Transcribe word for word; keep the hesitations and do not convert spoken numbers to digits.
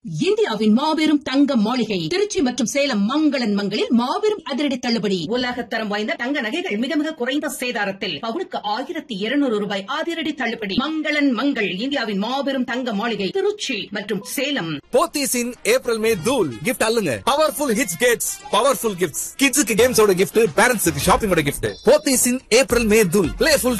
இந்தியாவின் மாபெரும் தங்க மாளிகை திருச்சி மற்றும் சேலம் மங்களன் மங்களில் மாபெரும் அதிரடி தள்ளுபடி. உலகத்தரம் வாய்ந்த தங்க நகைகள் மிக மிக குறைந்த சேதாரத்தில் பவுனுக்கு ஆயிரத்தி இருநூறு ரூபாய் அதிரடி தள்ளுபடி. மங்களன் மங்கள் இந்தியாவின் மாபெரும் தங்க மாளிகை திருச்சி மற்றும் சேலம். போத்தீஸ் இன் ஏப்ரல் மே தூள் gift அல்லுங்க. Powerful hits Gates powerful gifts. கிட்ஸுக்கு கேம்ஸோட கிஃப்ட், பேரண்ட்ஸுக்கு ஷாப்பிங்கோட கிஃப்ட். போத்தீஸ் இன் ஏப்ரல் மே தூள் பிளேஃபுல்